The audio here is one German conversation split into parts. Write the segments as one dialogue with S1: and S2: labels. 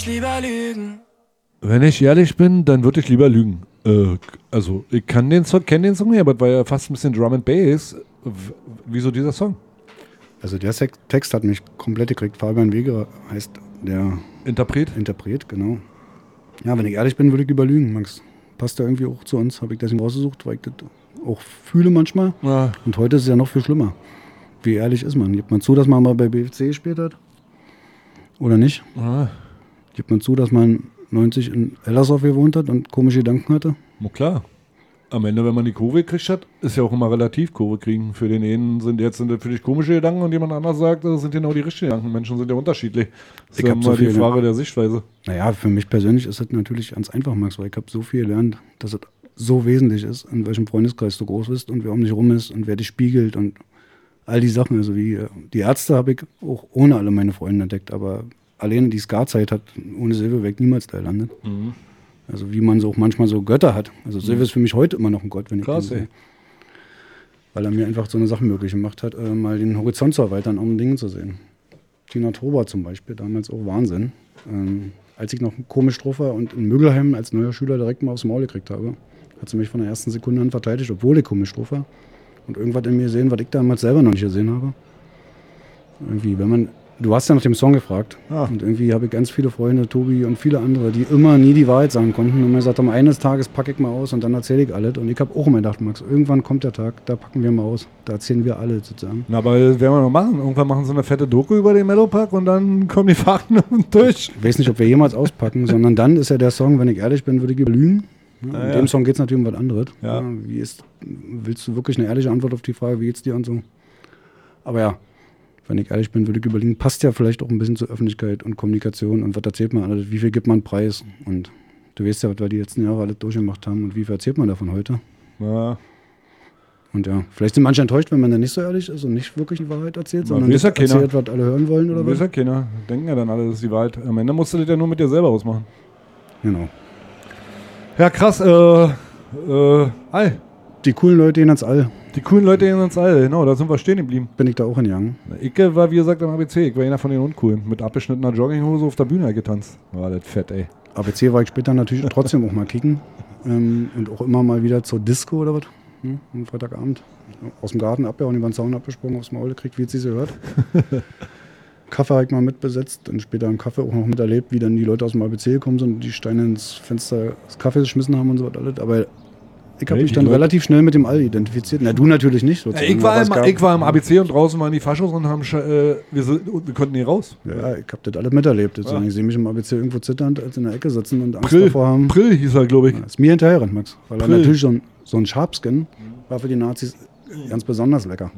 S1: Lieber lügen.
S2: Wenn ich ehrlich bin, dann würde ich lieber lügen. Also, ich kenne den Song nicht, aber es war ja fast ein bisschen Drum and Bass. Wieso dieser Song?
S3: Also der Text hat mich komplett gekriegt. Fabian Wegerer heißt der
S2: Interpret,
S3: genau. Ja, wenn ich ehrlich bin, würde ich lieber lügen, Max. Passt ja irgendwie auch zu uns. Habe ich deswegen rausgesucht, weil ich das auch fühle manchmal.
S2: Ja.
S3: Und heute ist es ja noch viel schlimmer. Wie ehrlich ist man? Gibt man zu, dass man mal bei BFC gespielt hat? Oder nicht?
S2: Ja.
S3: Gibt man zu, dass man 90 in Ellersdorf gewohnt hat und komische Gedanken hatte?
S2: Na klar. Am Ende, wenn man die Kurve gekriegt hat, ist ja auch immer relativ Kurve kriegen. Für den einen sind das für dich komische Gedanken und jemand anders sagt, das sind genau die richtigen Gedanken. Menschen sind ja unterschiedlich. Das ist ja immer die Frage der Sichtweise.
S3: Naja, für mich persönlich ist das natürlich ganz einfach, Max, weil ich habe so viel gelernt, dass es so wesentlich ist, in welchem Freundeskreis du groß bist und wer um dich rum ist und wer dich spiegelt und all die Sachen. Also wie die Ärzte habe ich auch ohne alle meine Freunde entdeckt, aber alleine die Ska-Zeit hat ohne Silvio wäre ich niemals da gelandet. Mhm. Also wie man so auch manchmal so Götter hat. Also Silvio ist für mich heute immer noch ein Gott, wenn ich
S2: krass,
S3: den sehe. Weil er mir einfach so eine Sache möglich gemacht hat, mal den Horizont zu erweitern, um Dinge zu sehen. Tina Tober zum Beispiel, damals auch Wahnsinn. Als ich noch komisch drauf war und in Mögelheim als neuer Schüler direkt mal aufs Maul gekriegt habe, hat sie mich von der ersten Sekunde an verteidigt, obwohl ich komisch drauf war. Und irgendwas in mir gesehen, was ich damals selber noch nicht gesehen habe. Irgendwie, du hast ja nach dem Song gefragt. Ja. Und irgendwie habe ich ganz viele Freunde, Tobi und viele andere, die immer nie die Wahrheit sagen konnten. Und mir gesagt haben, eines Tages packe ich mal aus und dann erzähle ich alles. Und ich habe auch immer gedacht, Max, irgendwann kommt der Tag, da packen wir mal aus. Da erzählen wir alle sozusagen.
S2: Na, aber das werden wir noch machen. Irgendwann machen sie eine fette Doku über den Mellow-Park und dann kommen die Fakten durch.
S3: Ich weiß nicht, ob wir jemals auspacken, sondern dann ist ja der Song, wenn ich ehrlich bin, würde ich lügen. Ja, in dem Song geht es natürlich um was anderes.
S2: Ja.
S3: Willst du wirklich eine ehrliche Antwort auf die Frage, wie geht's dir und so? Aber ja, wenn ich ehrlich bin, würde ich überlegen, passt ja vielleicht auch ein bisschen zur Öffentlichkeit und Kommunikation und was erzählt man alles, wie viel gibt man Preis und du weißt ja, was wir die letzten Jahre alles durchgemacht haben und wie viel erzählt man davon heute.
S2: Ja.
S3: Und ja, vielleicht sind manche enttäuscht, wenn man dann nicht so ehrlich ist und nicht wirklich die Wahrheit erzählt, sondern
S2: das
S3: erzählt, was alle hören wollen oder was.
S2: Weiß ja keiner. Denken ja dann alle, das ist die Wahrheit. Am Ende musst du das ja nur mit dir selber ausmachen.
S3: Genau.
S2: Ja, krass. All.
S3: Die coolen Leute gehen ins All.
S2: Die coolen Leute gehen ins All, genau, da sind wir stehen geblieben.
S3: Bin ich da auch hingegangen.
S2: Ich war, wie gesagt, am ABC. Ich war einer von den Uncoolen. Mit abgeschnittener Jogginghose auf der Bühne getanzt. War das fett, ey.
S3: ABC war ich später natürlich trotzdem auch mal kicken. Und auch immer mal wieder zur Disco oder was. Am Freitagabend. Aus dem Garten abgehauen, über den Zaun abgesprungen, aufs Maul gekriegt, wie es sich so hört. Kaffee habe ich mal mitbesetzt und später im Kaffee auch noch miterlebt, wie dann die Leute aus dem ABC gekommen sind und die Steine ins Fenster des Kaffees geschmissen haben und so was alles. Aber ich habe mich dann relativ schnell mit dem All identifiziert. Na, du natürlich nicht.
S2: Ich war im ABC und draußen waren die Faschos und haben wir konnten nie raus.
S3: Ja, ich habe das alles miterlebt. Ja. Ich sehe mich im ABC irgendwo zitternd, als in der Ecke sitzen und Angst davor haben.
S2: Prill hieß er, glaube ich.
S3: Ja, ist mir hinterherrennt, Max. Weil er natürlich so ein Sharpskin war für die Nazis ganz besonders lecker.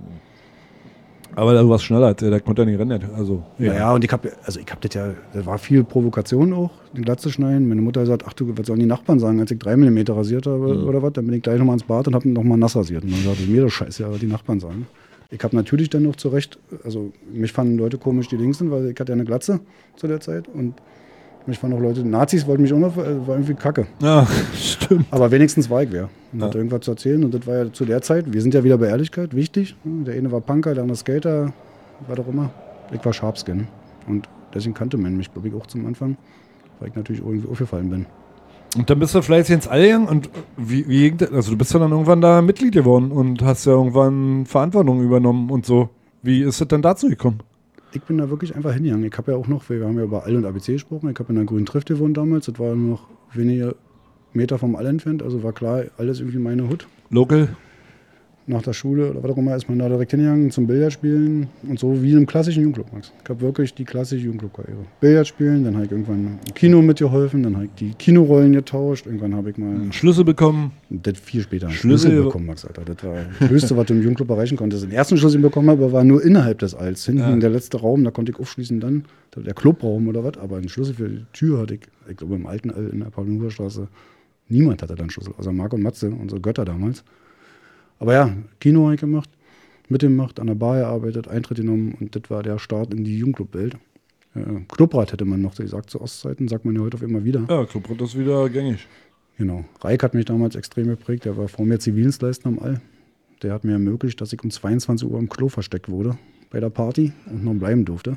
S2: Aber du warst schneller als der konnte ja nicht rennen. Also, ja.
S3: Naja, und ich hab das ja, da war viel Provokation auch, die Glatze schneiden. Meine Mutter sagt, ach du, was sollen die Nachbarn sagen, als ich 3 mm rasiert habe oder was, dann bin ich gleich nochmal ins Bad und habe nochmal nass rasiert. Und dann sagte ich, mir das Scheiße, was die Nachbarn sagen. Ich habe natürlich dann noch zurecht, also mich fanden Leute komisch, die links sind, weil ich hatte ja eine Glatze zu der Zeit und mich fanden auch Leute, Nazis wollten mich auch noch, war irgendwie kacke.
S2: Ja, stimmt.
S3: Aber wenigstens war ich wer und hatte irgendwas zu erzählen und das war ja zu der Zeit, wir sind ja wieder bei Ehrlichkeit, wichtig. Der eine war Punker, der andere Skater, was auch immer. Ich war Sharpskin und deswegen kannte man mich, glaube ich, auch zum Anfang, weil ich natürlich irgendwie aufgefallen bin.
S2: Und dann bist du fleißig ins All gegangen und also du bist ja dann irgendwann da Mitglied geworden und hast ja irgendwann Verantwortung übernommen und so. Wie ist es denn dazu gekommen?
S3: Ich bin da wirklich einfach hingegangen. Ich habe ja auch noch, wir haben ja über All und ABC gesprochen, ich habe in der Grünen Trift gewohnt damals, das war nur noch wenige Meter vom All entfernt, also war klar, alles irgendwie meine Hut.
S2: Local? Nach
S3: der Schule oder was auch immer ist man da direkt hingegangen zum Billardspielen und so wie in einem klassischen Jugendclub, Max. Ich habe wirklich die klassische Jugendclub-Karriere. Billard spielen, dann habe ich irgendwann im Kino mitgeholfen, dann habe ich die Kinorollen getauscht, irgendwann habe ich mal einen
S2: Schlüssel bekommen.
S3: Das viel später. Schlüssel bekommen, Max, Alter. Das war das Höchste, was du im Jugendclub erreichen konntest. Den ersten Schlüssel bekommen habe, war nur innerhalb des Alls. Hinten der letzte Raum, da konnte ich aufschließen dann, der Clubraum oder was, aber einen Schlüssel für die Tür hatte ich glaube im alten All in der Paul-Huber-Straße. Niemand hatte dann Schlüssel, außer Marc und Matze, unsere Götter damals. Aber ja, Kino habe ich gemacht, mitgemacht, an der Bar gearbeitet, Eintritt genommen und das war der Start in die Jugendclub-Welt. Clubrad hätte man noch gesagt, zu Ostzeiten, sagt man ja heute auf immer wieder.
S2: Ja, Clubrad ist wieder gängig.
S3: Genau. Reik hat mich damals extrem geprägt, der war vor mir Zivildienstleister am All. Der hat mir ermöglicht, dass ich um 22 Uhr im Klo versteckt wurde bei der Party und noch bleiben durfte.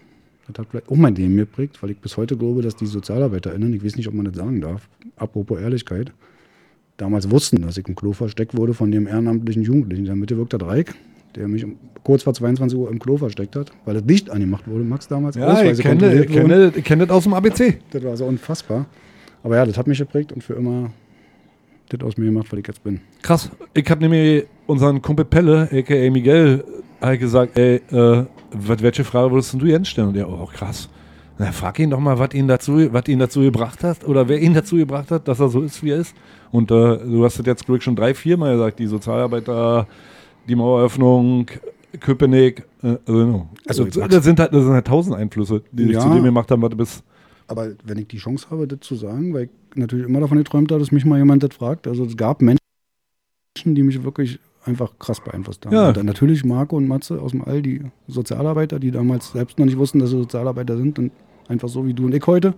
S3: Das hat vielleicht auch mein Leben geprägt, weil ich bis heute glaube, dass die SozialarbeiterInnen, ich weiß nicht, ob man das sagen darf, apropos Ehrlichkeit, damals wussten, dass ich im Klo versteckt wurde von dem ehrenamtlichen Jugendlichen. Der mitgewirkte Dreieck, der mich kurz vor 22 Uhr im Klo versteckt hat, weil das Licht angemacht wurde, Max damals.
S2: Ja, ich kenne das aus dem ABC.
S3: Das war so unfassbar. Aber ja, das hat mich geprägt und für immer das aus mir gemacht, was ich jetzt bin.
S2: Krass. Ich habe nämlich unseren Kumpel Pelle, a.k.a. Miguel, gesagt, welche Frage würdest du Jens stellen? Und der, oh krass. Na, frag ihn doch mal, was ihn dazu gebracht hat oder wer ihn dazu gebracht hat, dass er so ist, wie er ist. Und du hast das jetzt, glaube ich, schon 3-4 Mal gesagt, die Sozialarbeiter, die Maueröffnung, Köpenick. Das sind halt 1000 Einflüsse, die dich zu dem gemacht haben, was du bist.
S3: Aber wenn ich die Chance habe, das zu sagen, weil ich natürlich immer davon geträumt habe, dass mich mal jemand das fragt. Also es gab Menschen, die mich wirklich einfach krass beeinflusst haben.
S2: Ja.
S3: Und dann natürlich Marco und Matze aus dem All, die Sozialarbeiter, die damals selbst noch nicht wussten, dass sie Sozialarbeiter sind und einfach so wie du und ich heute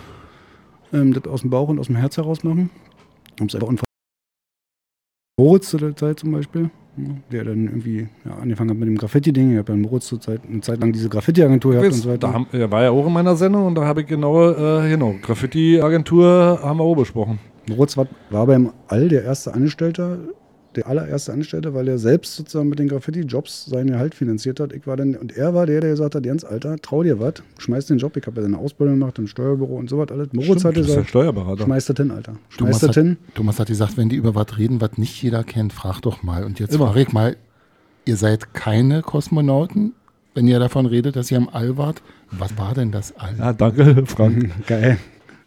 S3: das aus dem Bauch und aus dem Herz heraus machen. Und es einfach unfassbar. Moritz zu der Zeit zum Beispiel, der dann irgendwie angefangen hat mit dem Graffiti-Ding. Ich habe ja Moritz zur Zeit eine Zeit lang diese Graffiti-Agentur gehabt und so weiter.
S2: Er war ja auch in meiner Sendung und da habe ich genau, Graffiti-Agentur haben wir auch besprochen.
S3: Moritz war beim All der erste Angestellte, der allererste Angestellte, weil er selbst sozusagen mit den Graffiti-Jobs seinen Gehalt finanziert hat. Er war der gesagt hat, Jens, Alter, trau dir was, schmeiß den Job. Ich habe ja eine Ausbildung gemacht im Steuerbüro und sowas alles. Moritz hat gesagt, schmeiß das hin, Alter. Schmeiß das hin.
S1: Thomas hat gesagt, wenn die über was reden, was nicht jeder kennt, frag doch mal. Und jetzt frage ich mal, ihr seid keine Kosmonauten, wenn ihr davon redet, dass ihr am All wart. Was war denn das All?
S2: Ja, danke, Frank.
S3: Geil.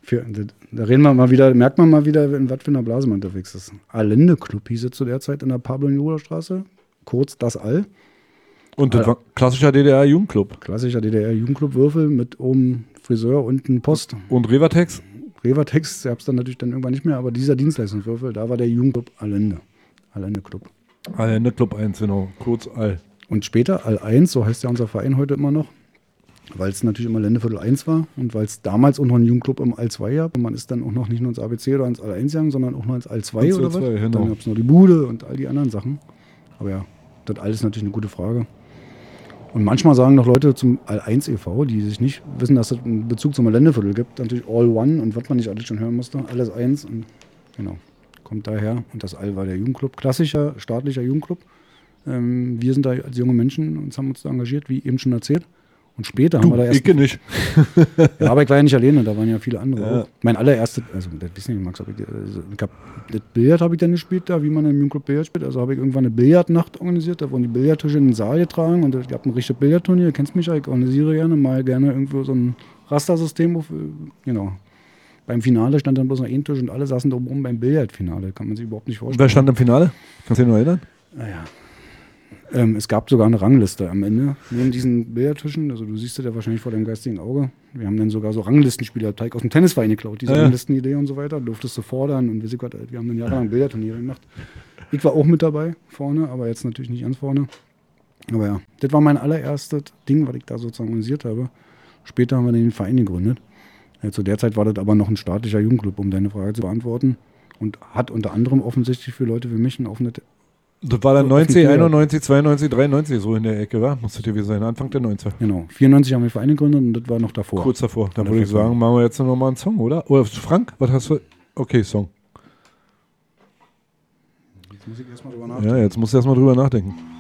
S3: Da reden wir mal wieder, merkt man mal wieder, in was für einer Blase man unterwegs ist. Allende Club hieß es zu der Zeit in der Pablo-Neruda-Straße, kurz das All.
S2: Und das war klassischer DDR-Jugendclub.
S3: Klassischer DDR-Jugendclub-Würfel mit oben Friseur und ein Post.
S2: Und Revatex?
S3: Revatex gab es dann natürlich dann irgendwann nicht mehr, aber dieser Dienstleistungswürfel, da war der Jugendclub Allende. Allende Club.
S2: Allende Club 1, genau, kurz All.
S3: Und später All 1, so heißt ja unser Verein heute immer noch. Weil es natürlich immer Ländeviertel 1 war und weil es damals auch noch einen Jugendclub im All 2 gab. Und man ist dann auch noch nicht nur ins ABC oder ins All 1 gegangen, sondern auch noch ins All 2 oder was. Genau. Dann gab es noch die Bude und all die anderen Sachen. Aber ja, das All ist natürlich eine gute Frage. Und manchmal sagen noch Leute zum All 1 e.V., die sich nicht wissen, dass es einen Bezug zum Ländeviertel gibt. Natürlich All One und was man nicht alles schon hören musste. Alles eins und genau, kommt daher. Und das All war der Jugendclub, klassischer staatlicher Jugendclub. Wir sind da als junge Menschen und haben uns da engagiert, wie eben schon erzählt. Und später haben wir da erst.
S2: Ich nicht.
S3: Ja, aber ich war ja nicht alleine, da waren ja viele andere auch. Mein allererstes, also das wissen nicht, Max, das Billard habe ich dann gespielt, da, wie man im Jugendclub Billard spielt. Also habe ich irgendwann eine Billardnacht organisiert, da wurden die Billardtische in den Saal getragen und ich habe ein richtiges Billardturnier, du kennst mich ja, ich organisiere gerne irgendwo so ein Rastersystem, genau. Beim Finale stand dann bloß noch ein Tisch und alle saßen drumherum beim Billardfinale, kann man sich überhaupt nicht vorstellen.
S2: Wer stand im Finale? Kannst du dich noch erinnern?
S3: Naja. Es gab sogar eine Rangliste am Ende neben diesen Billardtischen. Also du siehst das ja wahrscheinlich vor deinem geistigen Auge. Wir haben dann sogar so Ranglistenspieler aus dem Tennisverein geklaut. Diese Ranglistenidee und so weiter. Durftest du fordern und wir haben dann jahrelang Billardturniere gemacht. Ich war auch mit dabei vorne, aber jetzt natürlich nicht ganz vorne. Aber ja, das war mein allererstes Ding, was ich da sozusagen organisiert habe. Später haben wir den Verein gegründet. Zu der Zeit war das aber noch ein staatlicher Jugendclub, um deine Frage zu beantworten. Und hat unter anderem offensichtlich für Leute wie mich ein offenes.
S2: Das war dann 90, 91, 92, 93, so in der Ecke, war? Musste gewesen sein, Anfang der 90er.
S3: Genau, 94 haben wir Verein gegründet und das war noch davor.
S2: Kurz davor. Dann würde ich sagen, machen wir jetzt nochmal einen Song, oder? Oder Frank, was hast du? Okay, Song.
S3: Jetzt muss ich erstmal drüber nachdenken.
S2: Ja, jetzt musst du erstmal drüber nachdenken.